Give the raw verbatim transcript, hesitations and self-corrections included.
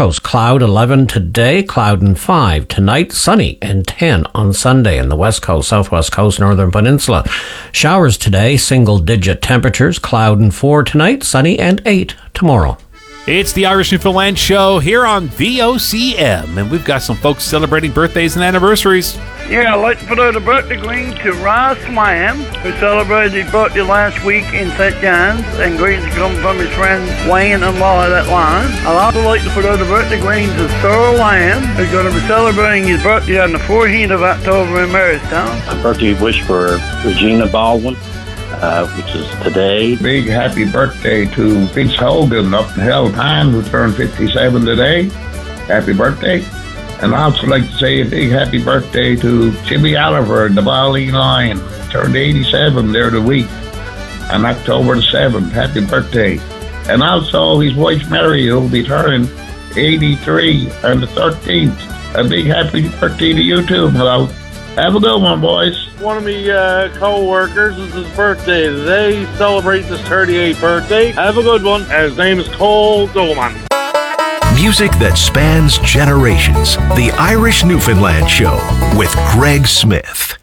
Coast, cloud eleven today, cloud and five tonight, sunny and ten on Sunday in the West Coast, Southwest Coast, Northern Peninsula. Showers today, single-digit temperatures, cloud and four tonight, sunny and eight tomorrow. It's the Irish Newfoundland Show here on V O C M, and we've got some folks celebrating birthdays and anniversaries. Yeah, I'd like to put out a birthday greeting to Ross Lamb, who celebrated his birthday last week in Saint John's, and greetings come from his friends Wayne and Laura at Line. I'd also like to put out a birthday greeting to Sir Lamb, who's going to be celebrating his birthday on the fourteenth of October in Marystown. A birthday wish for Regina Baldwin, Uh, which is today. Big happy birthday to Vince Hogan up in Hell Pine, who turned fifty-seven today. Happy birthday. And I'd also like to say a big happy birthday to Jimmy Oliver in the Bali line, who turned eighty-seven there the week on October the seventh. Happy birthday. And also his wife Mary, who will be turning eighty-three on the thirteenth. A big happy birthday to you too. Hello. Have a good one, boys. One of me uh, co-workers is his birthday today. He celebrates his thirty-eighth birthday. Have a good one. His name is Cole Dolman. Music that spans generations. The Irish Newfoundland Show with Greg Smith.